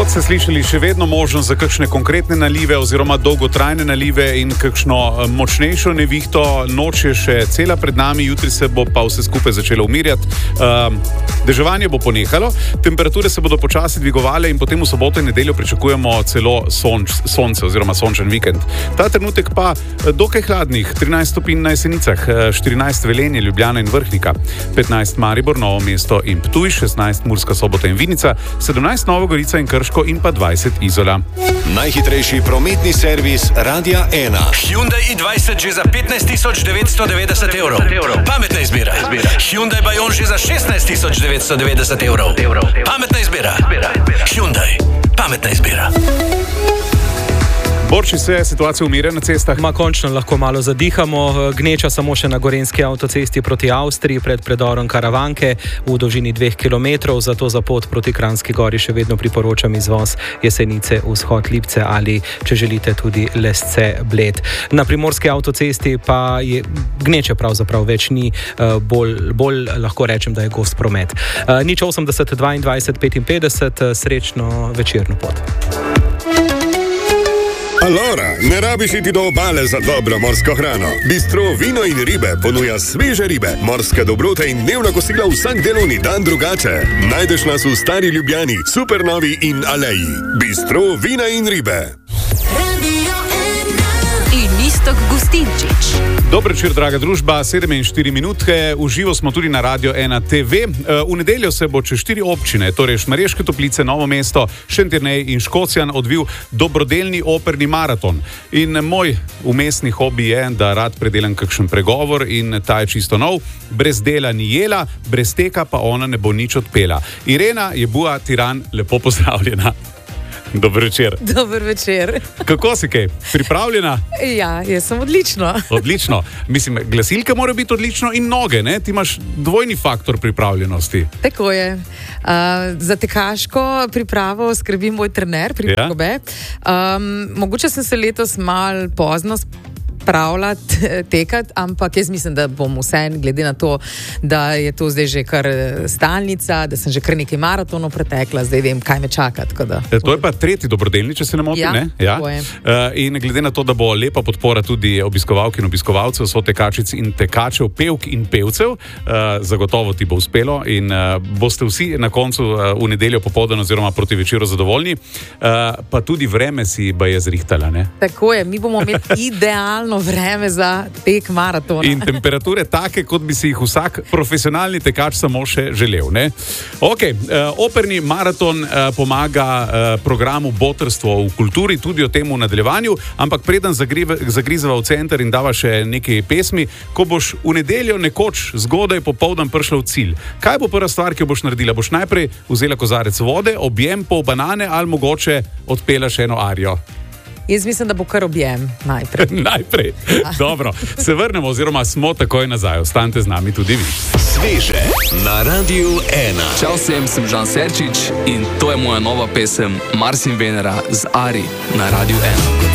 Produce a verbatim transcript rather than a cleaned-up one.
Kot ste slišali, še vedno možnost za kakšne konkretne nalive oziroma dolgotrajne nalive in kakšno močnejšo nevihto. Noč je še cela pred nami, jutri se bo pa vse skupaj začelo umirjati. Uh, deževanje bo ponehalo, temperature se bodo počasi dvigovale in potem v soboto in nedeljo pričakujemo celo sonč, sonce oziroma sončen vikend. Ta trenutek pa dokaj hladnih, trinajst stopinj na Jesenicah, štirinajst Velenje, Ljubljana in Vrhnika, petnajst Maribor, Novo mesto in Ptuj, šestnajst Murska Sobota in Vinica, sedemnajst Nova Gorica in Krško in pa dvajset Izola. Najhitrejši prometni servis Radia ena. Hyundai i dvajset že za petnajst tisoč devetsto devetdeset evrov. Pametna izbira. Hyundai Bayon že za šestnajst tisoč devetsto devetdeset evrov. Pametna izbira. Hyundai. Pametna izbira. Borči se, situacija umirja na cestah. Ma končno lahko malo zadihamo. Gneča samo še na gorenjski avtocesti proti Avstriji pred predorom Karavanke v dolžini dveh kilometrov, zato za pot proti Kranjski Gori še vedno priporočam izvoz Jesenice, vzhod Lipce ali, če želite, tudi Lesce, Bled. Na primorski avtocesti pa je gneče pravzaprav več ni, bolj, bolj lahko rečem, da je gost promet. Nič osemdeset dvaindvajset petinpetdeset, srečno večerno pot. Alora, ne rabiš iti do obale za dobro morsko hrano. Bistro Vino in ribe ponuja sveže ribe, morske dobrote in dnevna kosila vsak delovni dan drugače. Najdeš nas v Stari Ljubljani, Supernovi in Aleji. Bistro Vina in ribe. In Iztok Gustinčič. Dober večer, draga družba, sedem in štiri minutke, uživo smo tudi na Radio ena T V. V nedeljo se bo čez štiri občine, torej Šmarješke Toplice, Novo mesto, Šentjernej in Škocjan odvil dobrodelni operni maraton. In moj umestni hobi je, da rad predelam kakšen pregovor in ta je čisto nov. Brez dela ni jela, brez teka pa ona ne bo nič odpela. Irena Jebua Tiran, lepo pozdravljena. Dober večer. Dober večer. Kako si kaj? Pripravljena? Ja, jaz sem odlično. Odlično. Mislim, glasilke morajo biti odlično in noge, ne? Ti imaš dvojni faktor pripravljenosti. Tako je. Uh, za tekaško pripravo skrbi moj trener pri Ja. Kobe. Um, mogoče sem se letos mal pozno spravljati, tekati, ampak jaz mislim, da bom vseeno, glede na to, da je to zdaj že kar stalnica, da sem že kar nekaj maratonov pretekla, zdaj vem, kaj me čaka. Da... E, to je pa tretji dobrodelni, če se ne motim, Ja, ne? Ja. tako je. Uh, in glede na to, da bo lepa podpora tudi obiskovalk in obiskovalcev, so tekačic in tekačev, pevk in pevcev, uh, zagotovo ti bo uspelo in uh, boste vsi na koncu uh, v nedeljo popoldan oziroma proti večeru zadovoljni. Uh, pa tudi vreme si ba je zrihtala, ne? Tako je, mi bomo imeli idealno vreme za tek maratona. In temperature take, kot bi si jih vsak profesionalni tekač samo še želel, ne? Ok, uh, operni maraton uh, pomaga uh, programu Botrstvo v kulturi, tudi o tem v nadaljevanju, ampak preden zagrive, zagrizeva v center in dava še nekaj pesmi, ko boš v nedeljo nekoč zgodaj popoldan prišla v cilj. Kaj bo prva stvar, ki jo boš naredila? Boš najprej vzela kozarec vode, objem, pol banane ali mogoče odpela še eno arijo? Jaz mislim, da bo kar objem najprej. Najprej. Dobro, se vrnemo oziroma smo takoj nazaj. Ostanite z nami tudi vi. Sveže na Radiu ena. Čau vsem, sem Žan Serčič in to je moja nova pesem Mars in Venera z Ari na Radiu ena.